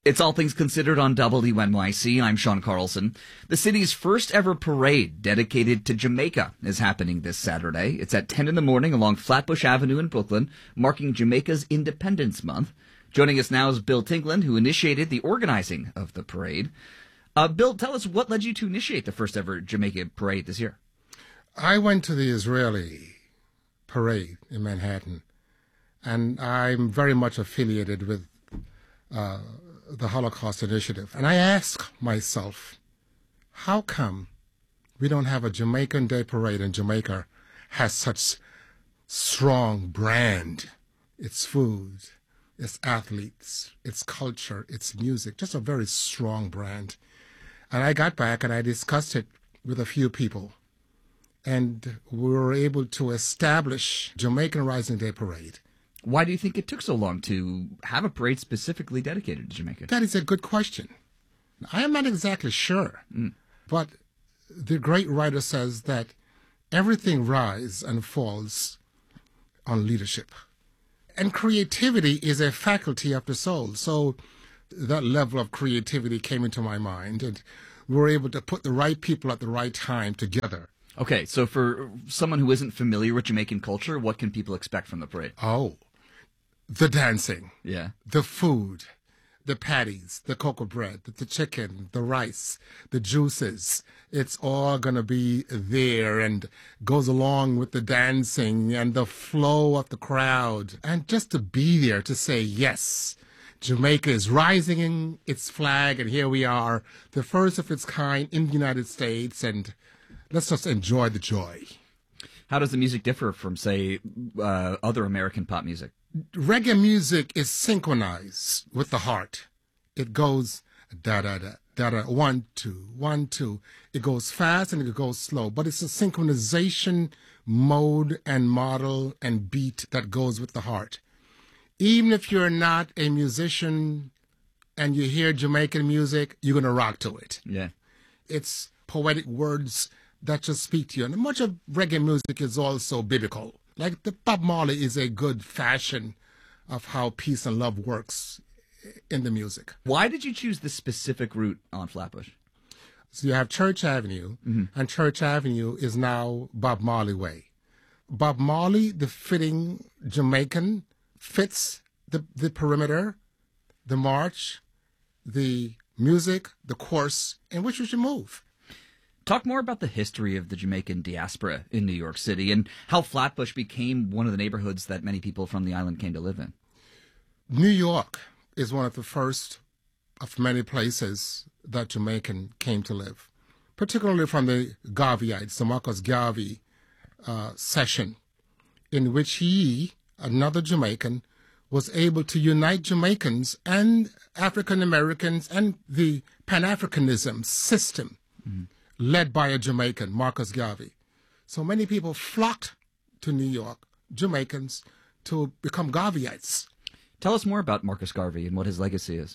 It's All Things Considered on WNYC. I'm Sean Carlson. The city's first ever parade dedicated to Jamaica is happening this Saturday. It's at 10 in the morning along Flatbush Avenue in Brooklyn, marking Jamaica's Independence Month. Joining us now is Bill Tingland, who initiated the organizing of the parade. Bill, tell us what led you to initiate the first ever Jamaica parade this year. I went to the Israeli parade in Manhattan, and I'm very much affiliated with the Holocaust Initiative. And I ask myself, how come we don't have a Jamaican Day Parade and Jamaica has such strong brand? Its food, its athletes, its culture, its music, just a very strong brand. And I got back and I discussed it with a few people. And we were able to establish Jamaican Rising Day Parade. Why do you think it took so long to have a parade specifically dedicated to Jamaica? That is a good question. I am not exactly sure, but the great writer says that everything rises and falls on leadership. And creativity is a faculty of the soul. So that level of creativity came into my mind, and we were able to put the right people at the right time together. Okay, so for someone who isn't familiar with Jamaican culture, what can people expect from the parade? Oh, the dancing, Yeah. the food, the patties, the cocoa bread, the chicken, the rice, the juices. It's all going to be there and goes along with the dancing and the flow of the crowd. And just to be there to say, yes, Jamaica is rising in its flag, and here we are, the first of its kind in the United States, and let's just enjoy the joy. How does the music differ from, say, other American pop music? Reggae music is synchronized with the heart. It goes da-da-da, da-da, 1, 2, 1, 2. It goes fast and it goes slow, but it's a synchronization mode and model and beat that goes with the heart. Even if you're not a musician and you hear Jamaican music, you're going to rock to it. Yeah. It's poetic words that just speak to you. And much of reggae music is also biblical. Like the Bob Marley is a good fashion of how peace and love works in the music. Why did you choose this specific route on Flatbush? So you have Church Avenue, and Church Avenue is now Bob Marley Way. Bob Marley, the fitting Jamaican, fits the perimeter, the march, the music, the course in which we should move. Talk more about the history of the Jamaican diaspora in New York City and how Flatbush became one of the neighborhoods that many people from the island came to live in. New York is one of the first of many places that Jamaican came to live, particularly from the Garveyites, the Marcus Garvey session, in which he, another Jamaican, was able to unite Jamaicans and African Americans and the Pan-Africanism system. Led by a Jamaican, Marcus Garvey. So many people flocked to New York, Jamaicans, to become Garveyites. Tell us more about Marcus Garvey and what his legacy is.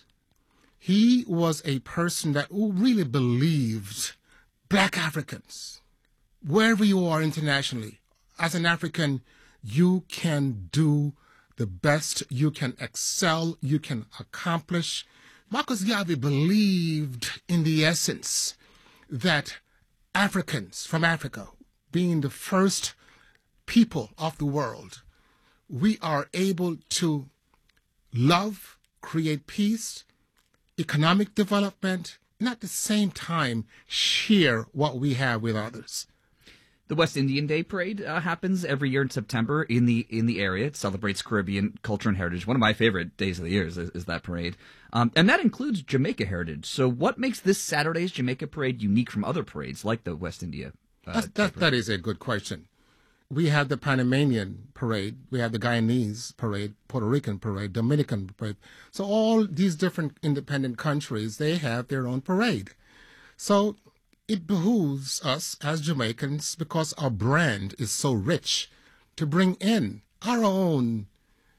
He was a person that really believed black Africans, wherever you are internationally, as an African, you can do the best, you can excel, you can accomplish. Marcus Garvey believed in the essence that Africans from Africa, being the first people of the world, we are able to love, create peace, economic development, and at the same time share what we have with others. The West Indian Day Parade happens every year in September in the area. It celebrates Caribbean culture and heritage. One of my favorite days of the year is that parade. And that includes Jamaica heritage. So what makes this Saturday's Jamaica parade unique from other parades like the West India That is a good question. We have the Panamanian parade. We have the Guyanese parade, Puerto Rican parade, Dominican parade. So all these different independent countries, they have their own parade. So it behooves us as Jamaicans, because our brand is so rich, to bring in our own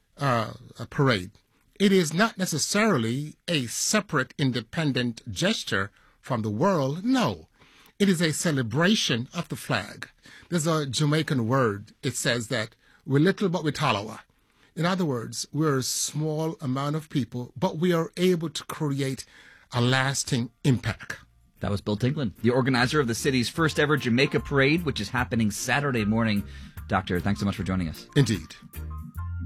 parade. It is not necessarily a separate independent gesture from the world. No, it is a celebration of the flag. There's a Jamaican word. It says that we're little but we're Talawa. In other words, we're a small amount of people, but we are able to create a lasting impact. That was Bill Tinklin, the organizer of the city's first ever Jamaica Parade, which is happening Saturday morning. Doctor, thanks so much for joining us. Indeed.